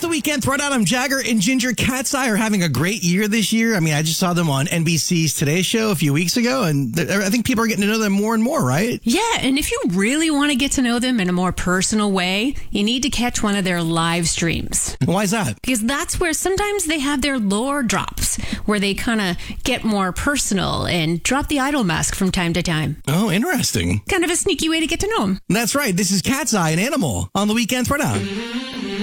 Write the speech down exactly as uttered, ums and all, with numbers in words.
the Weekend Throwdown. I'm Jagger and Ginger. Cat's Eye are having a great year this year. I mean, I just saw them on N B C's Today Show a few weeks ago, and I think people are getting to know them more and more, right? Yeah, and if you really want to get to know them in a more personal way, you need to catch one of their live streams. Why is that? Because that's where sometimes they have their lore drops, where they kind of get more personal and drop the idol mask from time to time. Oh, interesting. Kind of a sneaky way to get to know them. That's right. This is Cat's Eye, an animal, on the Weekend Throwdown.